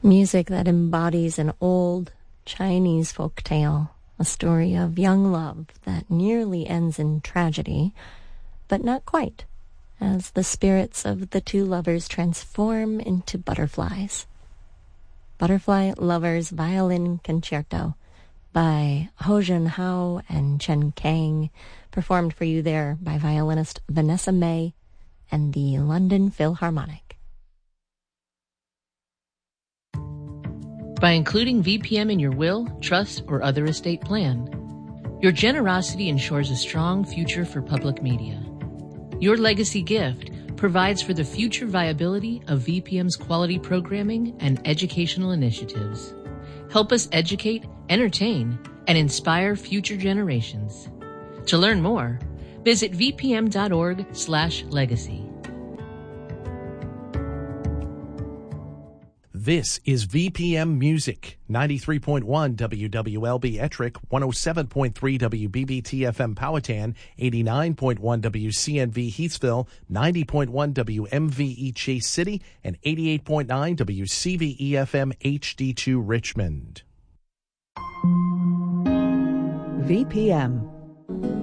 Music that embodies an old Chinese folk tale, a story of young love that nearly ends in tragedy, but not quite, as the spirits of the two lovers transform into butterflies. Butterfly Lovers Violin Concerto by Ho Jun Hao and Chen Kang, performed for you there by violinist Vanessa May and the London Philharmonic. By including VPM in your will, trust, or other estate plan, your generosity ensures a strong future for public media. Your legacy gift provides for the future viability of VPM's quality programming and educational initiatives. Help us educate, entertain, and inspire future generations. To learn more, visit vpm.org/legacy. This is VPM Music, 93.1 WWLB Ettrick, 107.3 WBBT-FM Powhatan, 89.1 WCNV Heathsville, 90.1 WMVE Chase City, and 88.9 WCVE-FM HD2 Richmond. VPM